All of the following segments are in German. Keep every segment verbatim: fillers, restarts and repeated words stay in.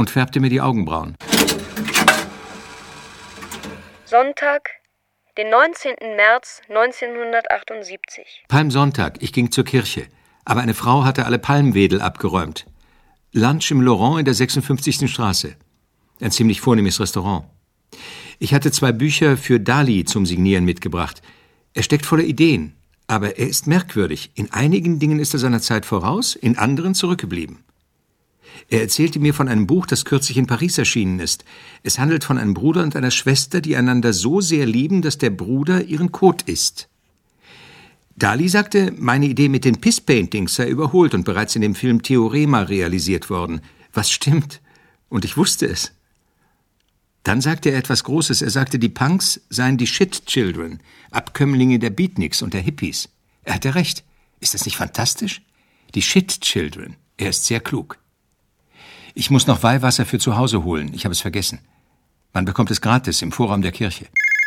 und färbte mir die Augenbrauen. Sonntag, den neunzehnten März neunzehnhundertachtundsiebzig. Palmsonntag, ich ging zur Kirche, aber eine Frau hatte alle Palmwedel abgeräumt. Lunch im Laurent in der sechsundfünfzigsten Straße. Ein ziemlich vornehmes Restaurant. Ich hatte zwei Bücher für Dali zum Signieren mitgebracht. Er steckt voller Ideen, aber er ist merkwürdig. In einigen Dingen ist er seiner Zeit voraus, in anderen zurückgeblieben. Er erzählte mir von einem Buch, das kürzlich in Paris erschienen ist. Es handelt von einem Bruder und einer Schwester, die einander so sehr lieben, dass der Bruder ihren Kot isst. Dali sagte, meine Idee mit den Piss-Paintings sei überholt und bereits in dem Film Theorema realisiert worden. Was stimmt? Und ich wusste es. Dann sagte er etwas Großes. Er sagte, die Punks seien die Shit-Children, Abkömmlinge der Beatniks und der Hippies. Er hatte recht. Ist das nicht fantastisch? Die Shit-Children. Er ist sehr klug. Ich muss noch Weihwasser für zu Hause holen. Ich habe es vergessen. Man bekommt es gratis im Vorraum der Kirche.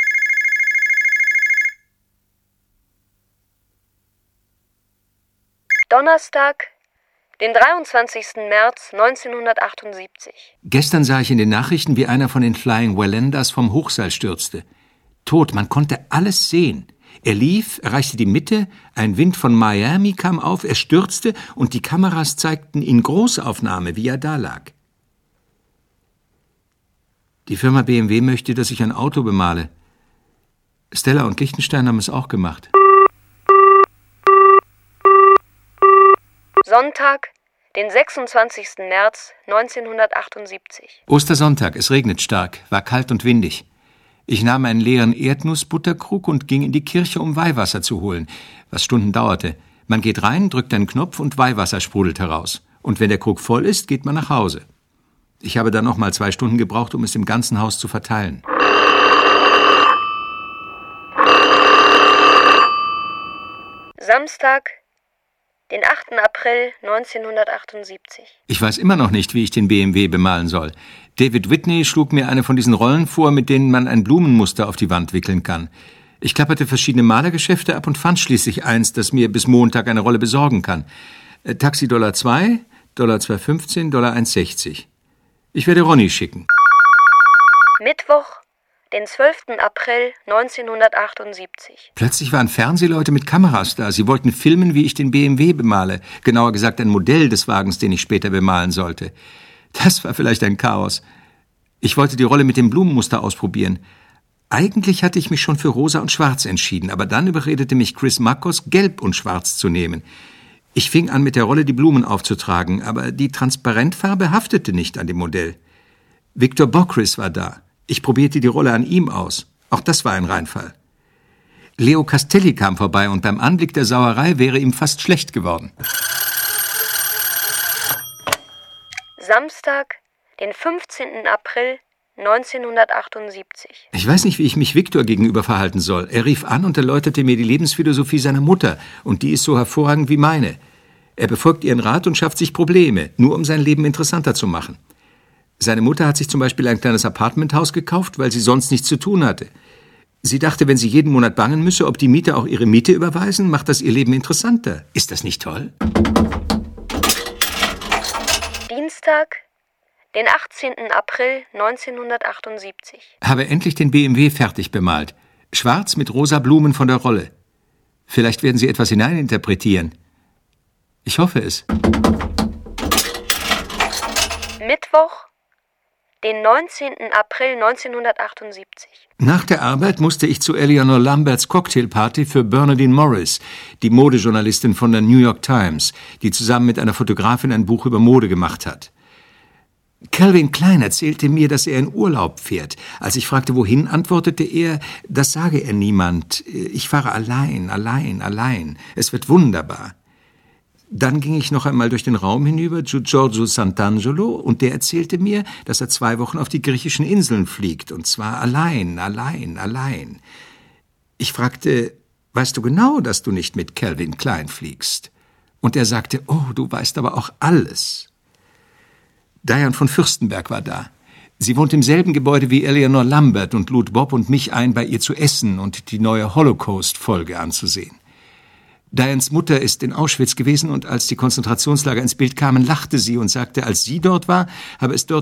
Donnerstag, den dreiundzwanzigsten März neunzehnhundertachtundsiebzig. Gestern sah ich in den Nachrichten, wie einer von den Flying Wallendas vom Hochseil stürzte. Tot, man konnte alles sehen. Er lief, erreichte die Mitte, ein Wind von Miami kam auf, er stürzte und die Kameras zeigten in Großaufnahme, wie er da lag. Die Firma B M W möchte, dass ich ein Auto bemale. Stella und Lichtenstein haben es auch gemacht. Sonntag, den sechsundzwanzigsten März neunzehnhundertachtundsiebzig. Ostersonntag, es regnet stark, war kalt und windig. Ich nahm einen leeren Erdnussbutterkrug und ging in die Kirche, um Weihwasser zu holen, was Stunden dauerte. Man geht rein, drückt einen Knopf und Weihwasser sprudelt heraus. Und wenn der Krug voll ist, geht man nach Hause. Ich habe dann noch mal zwei Stunden gebraucht, um es im ganzen Haus zu verteilen. Samstag, den achten April neunzehnhundertachtundsiebzig. Ich weiß immer noch nicht, wie ich den B M W bemalen soll. David Whitney schlug mir eine von diesen Rollen vor, mit denen man ein Blumenmuster auf die Wand wickeln kann. Ich klapperte verschiedene Malergeschäfte ab und fand schließlich eins, das mir bis Montag eine Rolle besorgen kann. Äh, Taxi Dollar zwei, Dollar zwei fünfzehn, Dollar eins sechzig. Ich werde Ronny schicken. Mittwoch, den zwölften April neunzehnhundertachtundsiebzig. Plötzlich waren Fernsehleute mit Kameras da. Sie wollten filmen, wie ich den B M W bemale. Genauer gesagt ein Modell des Wagens, den ich später bemalen sollte. Das war vielleicht ein Chaos. Ich wollte die Rolle mit dem Blumenmuster ausprobieren. Eigentlich hatte ich mich schon für rosa und schwarz entschieden, aber dann überredete mich Chris Makos, gelb und schwarz zu nehmen. Ich fing an, mit der Rolle die Blumen aufzutragen, aber die Transparentfarbe haftete nicht an dem Modell. Victor Bockris war da. Ich probierte die Rolle an ihm aus. Auch das war ein Reinfall. Leo Castelli kam vorbei und beim Anblick der Sauerei wäre ihm fast schlecht geworden. Samstag, den fünfzehnten April neunzehnhundertachtundsiebzig. Ich weiß nicht, wie ich mich Victor gegenüber verhalten soll. Er rief an und erläuterte mir die Lebensphilosophie seiner Mutter, und die ist so hervorragend wie meine. Er befolgt ihren Rat und schafft sich Probleme, nur um sein Leben interessanter zu machen. Seine Mutter hat sich zum Beispiel ein kleines Apartmenthaus gekauft, weil sie sonst nichts zu tun hatte. Sie dachte, wenn sie jeden Monat bangen müsse, ob die Mieter auch ihre Miete überweisen, macht das ihr Leben interessanter. Ist das nicht toll? Dienstag, den achtzehnten April neunzehnhundertachtundsiebzig. Habe endlich den B M W fertig bemalt. Schwarz mit rosa Blumen von der Rolle. Vielleicht werden Sie etwas hineininterpretieren. Ich hoffe es. Mittwoch, den neunzehnten April neunzehnhundertachtundsiebzig. Nach der Arbeit musste ich zu Eleanor Lamberts Cocktailparty für Bernardine Morris, die Modejournalistin von der New York Times, die zusammen mit einer Fotografin ein Buch über Mode gemacht hat. Calvin Klein erzählte mir, dass er in Urlaub fährt. Als ich fragte, wohin, antwortete er, das sage er niemand. Ich fahre allein, allein, allein. Es wird wunderbar. Dann ging ich noch einmal durch den Raum hinüber zu Giorgio Sant'Angelo und der erzählte mir, dass er zwei Wochen auf die griechischen Inseln fliegt, und zwar allein, allein, allein. Ich fragte, weißt du genau, dass du nicht mit Calvin Klein fliegst? Und er sagte, oh, du weißt aber auch alles. Diane von Fürstenberg war da. Sie wohnt im selben Gebäude wie Eleanor Lambert und lud Bob und mich ein, bei ihr zu essen und die neue Holocaust-Folge anzusehen. Dianes Mutter ist in Auschwitz gewesen und als die Konzentrationslager ins Bild kamen, lachte sie und sagte, als sie dort war, habe es dort